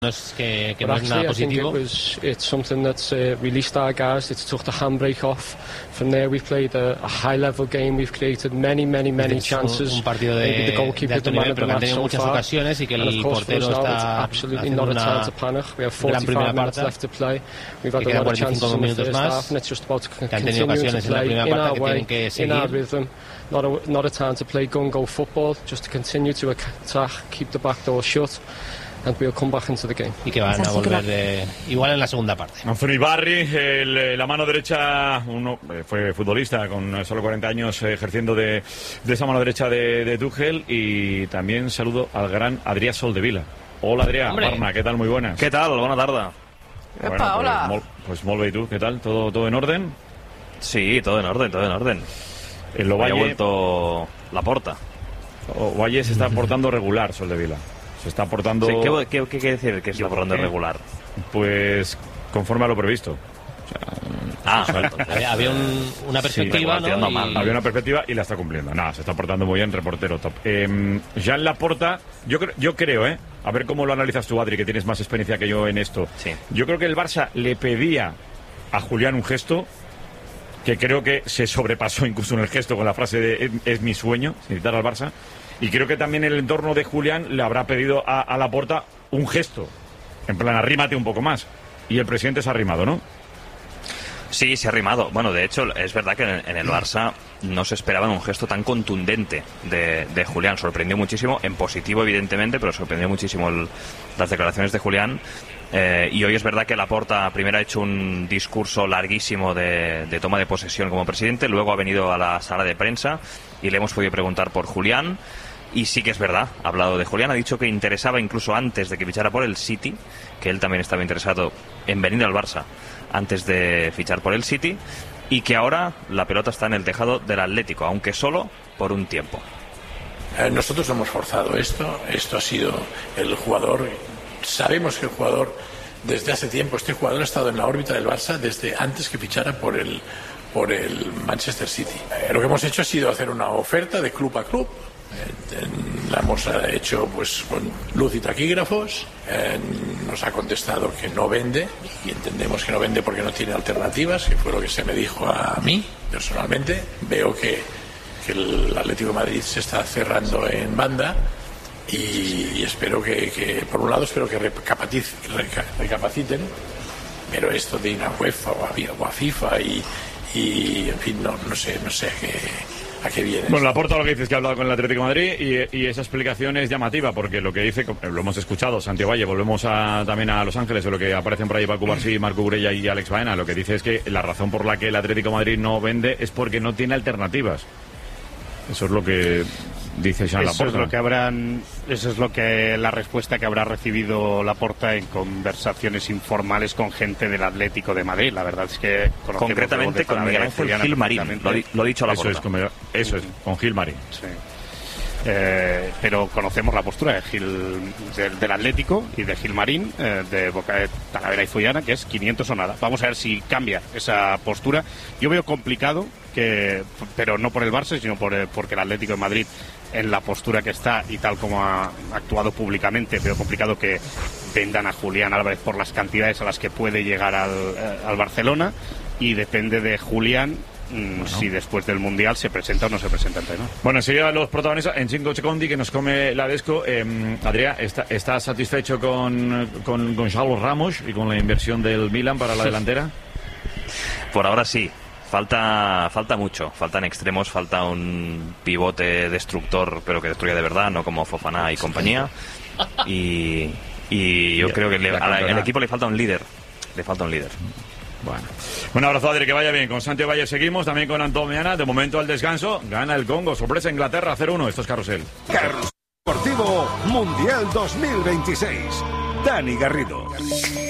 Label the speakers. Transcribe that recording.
Speaker 1: No es que no es nada positivo.
Speaker 2: It's something that's released our guys. It's took the handbrake off. From there we've played a high-level game. We've created many chances.
Speaker 1: Un partido de alto nivel, pero que han tenido muchas ocasiones y que el portero está haciendo una gran primera parte. Que quedan 45 minutos más. Que han tenido ocasiones en la primera parte que tienen que seguir.
Speaker 2: Not a time to play gun-go football. Just to continue to attack, keep the back door shut. And we'll come back into the game.
Speaker 1: Y que van a volver igual en la segunda parte.
Speaker 3: Anthony Barry, la mano derecha, fue futbolista con solo 40 años ejerciendo de esa mano derecha de Tuchel. Y también saludo al gran Adrià Soldevila. Hola Adrià, Barna, ¿qué tal? Muy buenas.
Speaker 4: ¿Qué tal? Buena tarde.
Speaker 3: Bueno, hola. Pues molt bé, ¿y tú? ¿Qué tal? ¿Todo en orden?
Speaker 4: Sí, todo en orden.
Speaker 3: El Ovalle
Speaker 4: ha vuelto Laporta.
Speaker 3: Ovalle se está portando regular, Soldevila. Se está portando...
Speaker 4: Sí, ¿qué quiere decir que se está portando regular?
Speaker 3: Pues conforme a lo previsto.
Speaker 1: Había una perspectiva,
Speaker 4: sí,
Speaker 1: ¿no?
Speaker 3: Había una perspectiva y la está cumpliendo. Se está portando muy bien, reportero top. Joan Laporta, yo creo, a ver cómo lo analizas tú, Adri, que tienes más experiencia que yo en esto.
Speaker 4: Sí.
Speaker 3: Yo creo que el Barça le pedía a Julián un gesto que creo que se sobrepasó incluso en el gesto con la frase de es mi sueño, sin citar al Barça. Y creo que también el entorno de Julián le habrá pedido a Laporta un gesto. En plan, arrímate un poco más. Y el presidente se ha arrimado, ¿no?
Speaker 4: Sí, se ha arrimado. Bueno, de hecho, es verdad que en el Barça no se esperaba un gesto tan contundente de Julián. Sorprendió muchísimo, en positivo evidentemente, pero sorprendió muchísimo las declaraciones de Julián. Y hoy es verdad que Laporta primero ha hecho un discurso larguísimo de toma de posesión como presidente, luego ha venido a la sala de prensa y le hemos podido preguntar por Julián. Y sí que es verdad, ha hablado de Julián, ha dicho que interesaba incluso antes de que fichara por el City, que él también estaba interesado en venir al Barça antes de fichar por el City, y que ahora la pelota está en el tejado del Atlético, aunque solo por un tiempo.
Speaker 5: Nosotros hemos forzado esto ha sido el jugador, sabemos que el jugador desde hace tiempo, este jugador ha estado en la órbita del Barça desde antes que fichara por el Manchester City. Lo que hemos hecho ha sido hacer una oferta de club a club. La hemos hecho pues con luz y taquígrafos. Nos ha contestado que no vende, y entendemos que no vende porque no tiene alternativas, que fue lo que se me dijo a mí personalmente. Veo que el Atlético de Madrid se está cerrando en banda, y espero que por un lado espero que recapaciten, pero esto de ir a UEFA o a FIFA y en fin, no sé ¿a qué viene?
Speaker 3: Bueno, Laporta lo que dice es que ha hablado con el Atlético de Madrid y esa explicación es llamativa, porque lo que dice, lo hemos escuchado, Santiago Valle, volvemos también a Los Ángeles, de lo que aparecen por ahí Paco Barsí, Marco Urella y Alex Baena. Lo que dice es que la razón por la que el Atlético de Madrid no vende es porque no tiene alternativas. Eso es lo que dice Joan Laporta.
Speaker 6: Eso es lo que la respuesta que habrá recibido Laporta en conversaciones informales con gente del Atlético de Madrid. La verdad es que
Speaker 4: concretamente con Miguel Ángel Gil Marín, lo ha dicho Laporta.
Speaker 3: Eso es, con Gil Marín.
Speaker 6: Sí. Pero conocemos la postura de del Atlético y de Gil Marín, de Boca de Talavera y Fullana, que es 500 o nada. Vamos a ver si cambia esa postura. Yo veo complicado pero no por el Barça, sino porque el Atlético de Madrid, en la postura que está y tal como ha actuado públicamente, veo complicado que vendan a Julián Álvarez por las cantidades a las que puede llegar al Barcelona, y depende de Julián si después del Mundial se presenta o no se presenta ante, ¿no?
Speaker 3: Bueno, enseguida los protagonistas en 5 secondi que nos come la Desco. Adrià, ¿estás satisfecho con Gonzalo Ramos y con la inversión del Milan para la delantera?
Speaker 4: Por ahora sí. Falta mucho, faltan extremos, falta un pivote destructor, pero que destruya de verdad, no como Fofana y compañía. Y yo creo que al equipo le falta un líder. Bueno,
Speaker 3: un abrazo, Adri, que vaya bien. Con Santiago Valle seguimos, también con Antón Meana. De momento al descanso, gana el Congo, sorpresa Inglaterra 0-1. Esto es Carrusel.
Speaker 7: Carrusel Deportivo Mundial 2026. Dani Garrido.